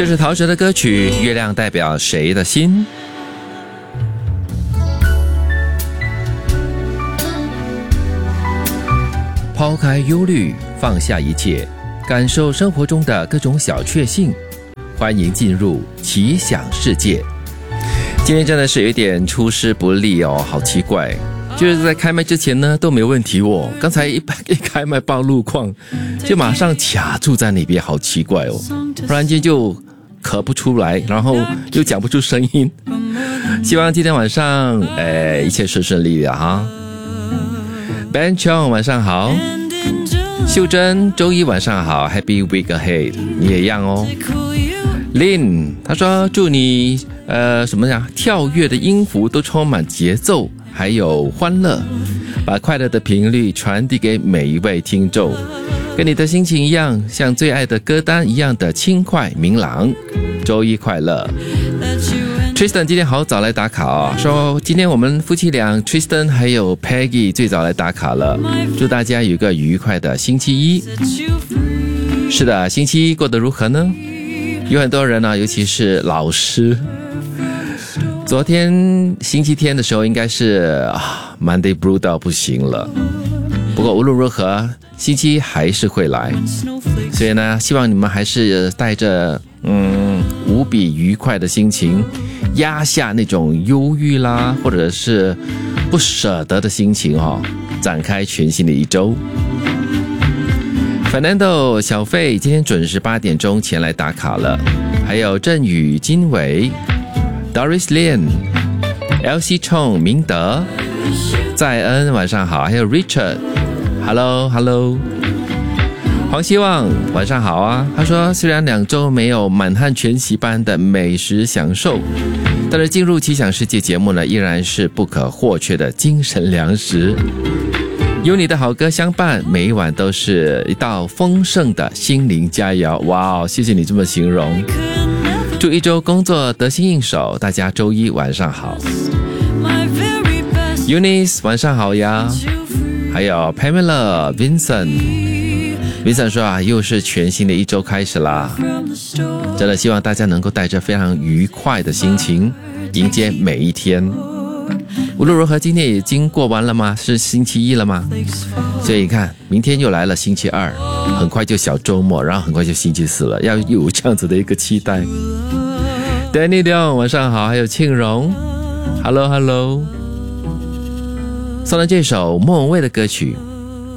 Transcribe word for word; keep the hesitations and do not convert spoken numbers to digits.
这是陶喆的歌曲《月亮代表谁的心》。抛开忧虑，放下一切，感受生活中的各种小确幸。欢迎进入奇想世界。今天真的是有一点出师不利哦，好奇怪。就是在开麦之前呢都没有问题哦，刚才一一开麦报路况，就马上卡住在那边，好奇怪哦。突然间就咳不出来，然后又讲不出声音。希望今天晚上，呃，一切顺顺利利哈。Ben Chong 晚上好，秀珍周一晚上好 ，Happy Week Ahead， 你也一样哦。Lin 他说祝你呃什么呀，跳跃的音符都充满节奏，还有欢乐，把快乐的频率传递给每一位听众，跟你的心情一样，像最爱的歌单一样的轻快明朗。周一快乐。Tristan 今天好早来打卡哦，说今天我们夫妻俩 Tristan 还有 Peggy 最早来打卡了，祝大家有一个愉快的星期一。是的，星期一过得如何呢？有很多人呢、啊，尤其是老师，昨天星期天的时候应该是、啊、Monday Blue 到不行了，不过无论如何星期一还是会来，所以呢希望你们还是带着嗯无比愉快的心情，压下那种忧郁啦或者是不舍得的心情哦，展开全新的一周。Fernando 小费今天准时八点钟前来打卡了，还有振宇金伟 Doris Lin、Elsie Chong 明德在恩晚上好，还有 Richard Hello Hello 黄希望晚上好啊，他说虽然两周没有满汉全席般的美食享受，但是进入奇想世界节目呢依然是不可或缺的精神粮食，有你的好歌相伴，每一晚都是一道丰盛的心灵佳肴。哇哦，谢谢你这么形容。祝一周工作得心应手，大家周一晚上好。Eunice 晚上好呀，还有 Pamela Vincent Vincent 说啊，又是全新的一周开始啦，真的希望大家能够带着非常愉快的心情迎接每一天。无论如何今天已经过完了吗？是星期一了吗？所以你看明天又来了星期二，很快就小周末，然后很快就星期四了，要有这样子的一个期待。 Danny Leong 晚上好，还有庆荣 Hello Hello， 送了这首莫文蔚的歌曲